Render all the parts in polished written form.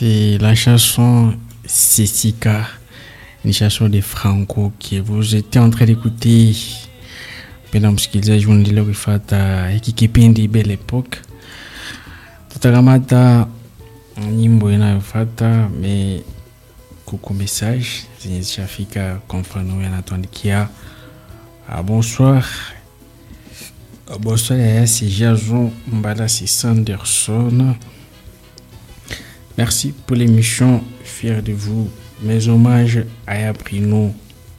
C'est la chanson Sessika, une chanson de Franco que vous étiez en train d'écouter pendant qu'ils ont joué le rifata kipindi Belle Époque. Tutakamata nyimbo inayofata mais kuko message zinashafika kwa mfano yanatuandikia bonsoir. Bonsoir, c'est Jason Mbalasi Sanderson. Merci pour l'émission, fier de vous. Mes hommages à Yabrino.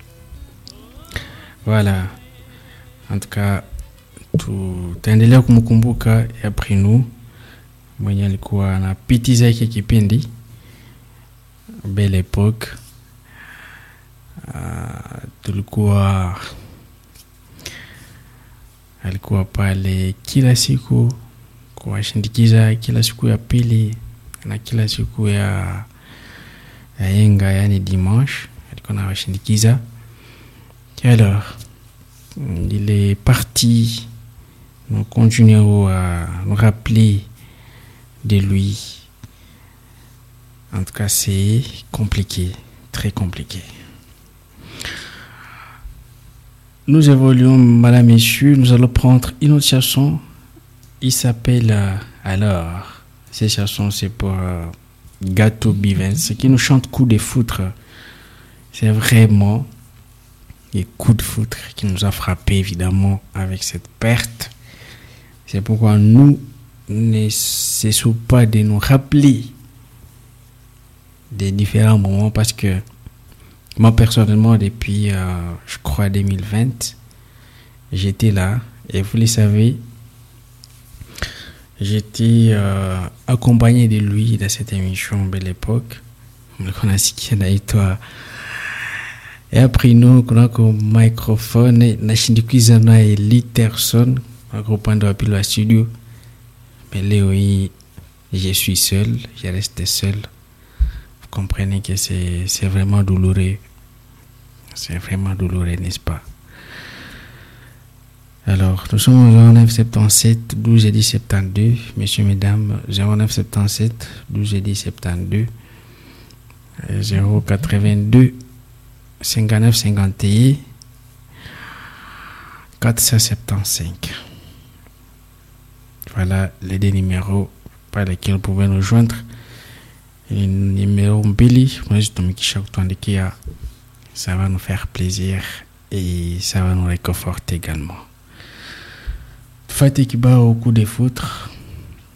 Voilà. En tout cas, tutaendelea kumkumbuka Yabrino mwenye alikuwa anapitiza hiki kipindi Belle Époque. Alikuwa pale kila siku kuwashindikiza, kila siku ya pili na kila siku ya yenga, yani dimanche alikuwa anawashindikiza. Alors, il est parti. Nous continuons à nous rappeler de lui. En tout cas, c'est compliqué, très compliqué. Nous évoluons, madame, messieurs. Nous allons prendre une autre chanson. Il s'appelle alors. Cette chanson, c'est pour Gato Bivens qui nous chante Coup de foudre. C'est vraiment les coups de foudre qui nous a frappé, évidemment, avec cette perte. C'est pourquoi nous ne cessons pas de nous rappeler des différents moments, parce que moi, personnellement, depuis, je crois, 2020, j'étais là. Et vous le savez, j'étais accompagné de lui dans cette émission Belle Époque. On a sikia naitwa Yabrino, kuna ko microphone nashindikiza naye Literson kwa upande wa pili wa studio. Mais leo hii je suis seul, je reste seul. Vous comprenez que c'est vraiment douloureux. C'est vraiment douloureux, n'est-ce pas? Alors, nous sommes au 0977 12 et 10 72, messieurs, mesdames, 0977 12 et 10 72, 082 59 51 475. Voilà les deux numéros par lesquels vous pouvez nous joindre. Le numéro Mbili, ça va nous faire plaisir et ça va nous réconforter également. Fatih Kiba au coup de foudre.